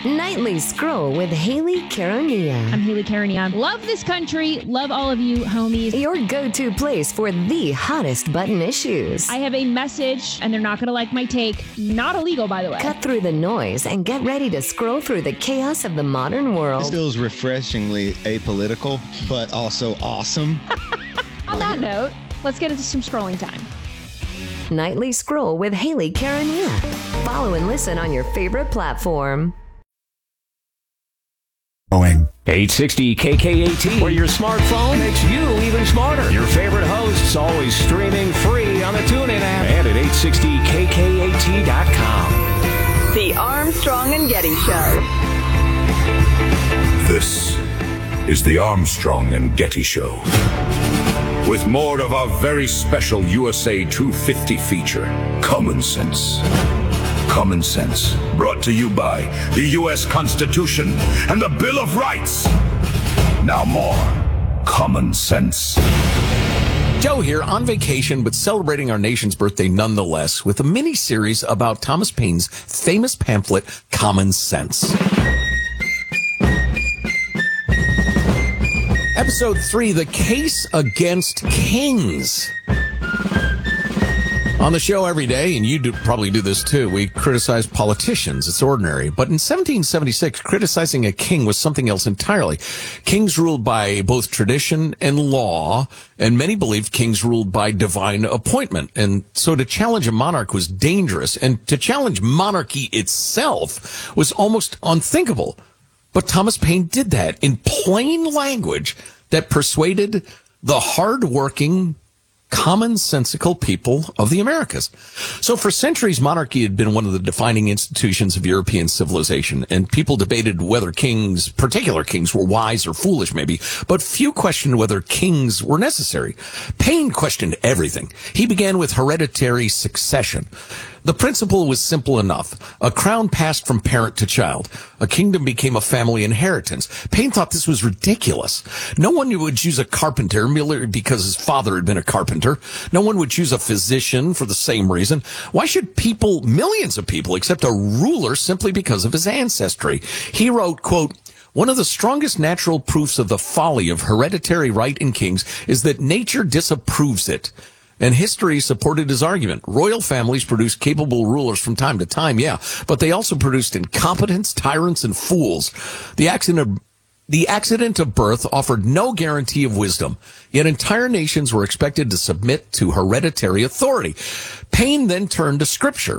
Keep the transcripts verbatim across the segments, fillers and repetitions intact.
Nightly Scroll with Haley Caronia. I'm Haley Caronia. Love this country. Love all of you homies. Your go-to place for the hottest button issues. I have a message, and they're not going to like my take. Not illegal, by the way. Cut through the noise and get ready to scroll through the chaos of the modern world. This feels refreshingly apolitical, but also awesome. On that note, let's get into some scrolling time. Nightly Scroll with Haley Caronia. Follow and listen on your favorite platform. eight sixty K K A T, where your smartphone makes you even smarter. Your favorite hosts always streaming free on the TuneIn app and at eight sixty K K A T dot com. The Armstrong and Getty Show. This is the Armstrong and Getty Show. With more of our very special U S A two fifty feature, Common Sense. Common Sense, brought to you by the U S Constitution and the Bill of Rights. Now more Common Sense. Joe here, on vacation, but celebrating our nation's birthday nonetheless, with a mini-series about Thomas Paine's famous pamphlet, Common Sense. Episode three, The Case Against Kings. On the show every day, and you do, probably do this too, we criticize politicians. It's ordinary. But in seventeen seventy-six, criticizing a king was something else entirely. Kings ruled by both tradition and law, and many believed kings ruled by divine appointment. And so to challenge a monarch was dangerous, and to challenge monarchy itself was almost unthinkable. But Thomas Paine did that in plain language that persuaded the hard-working, commonsensical people of the Americas. So for centuries, monarchy had been one of the defining institutions of European civilization, and people debated whether kings, particular kings, were wise or foolish maybe, but few questioned whether kings were necessary. Paine questioned everything. He began with hereditary succession. The principle was simple enough. A crown passed from parent to child. A kingdom became a family inheritance. Paine thought this was ridiculous. No one would choose a carpenter merely because his father had been a carpenter. No one would choose a physician for the same reason. Why should people, millions of people, accept a ruler simply because of his ancestry? He wrote, quote, "One of the strongest natural proofs of the folly of hereditary right in kings is that nature disapproves it." And history supported his argument. Royal families produced capable rulers from time to time, yeah, but they also produced incompetents, tyrants, and fools. The accident of, the accident of birth offered no guarantee of wisdom, yet entire nations were expected to submit to hereditary authority. Paine then turned to scripture.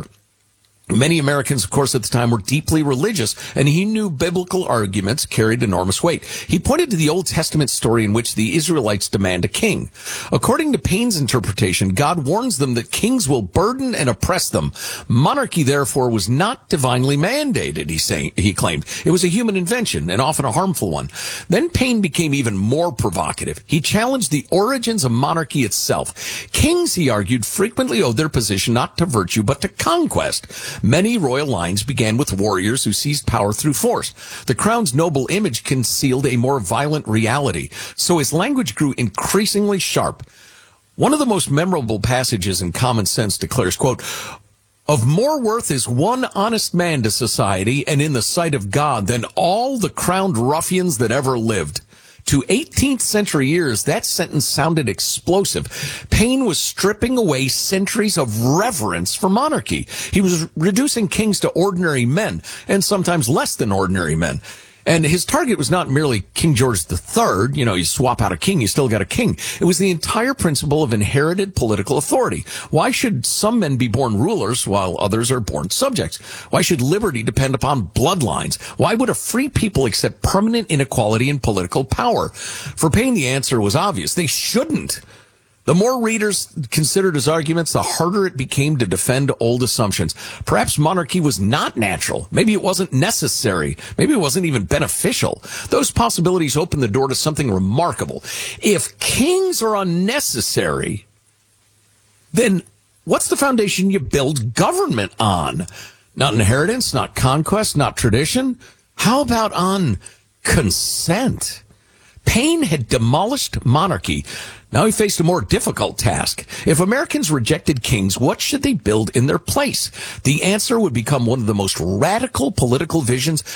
Many Americans, of course, at the time were deeply religious, and he knew biblical arguments carried enormous weight. He pointed to the Old Testament story in which the Israelites demand a king. According to Paine's interpretation, God warns them that kings will burden and oppress them. Monarchy, therefore, was not divinely mandated, he, say, he claimed. It was a human invention, and often a harmful one. Then Paine became even more provocative. He challenged the origins of monarchy itself. Kings, he argued, frequently owed their position not to virtue, but to conquest. Many royal lines began with warriors who seized power through force. The crown's noble image concealed a more violent reality, so his language grew increasingly sharp. One of the most memorable passages in Common Sense declares, quote, "Of more worth is one honest man to society and in the sight of God than all the crowned ruffians that ever lived." To eighteenth century ears, that sentence sounded explosive. Paine was stripping away centuries of reverence for monarchy. He was reducing kings to ordinary men, and sometimes less than ordinary men. And his target was not merely King George the Third. You know, you swap out a king, you still got a king. It was the entire principle of inherited political authority. Why should some men be born rulers while others are born subjects? Why should liberty depend upon bloodlines? Why would a free people accept permanent inequality in political power? For Paine, the answer was obvious. They shouldn't. The more readers considered his arguments, the harder it became to defend old assumptions. Perhaps monarchy was not natural. Maybe it wasn't necessary. Maybe it wasn't even beneficial. Those possibilities opened the door to something remarkable. If kings are unnecessary, then what's the foundation you build government on? Not inheritance, not conquest, not tradition. How about on consent? Paine had demolished monarchy. Now he faced a more difficult task. If Americans rejected kings, what should they build in their place? The answer would become one of the most radical political visions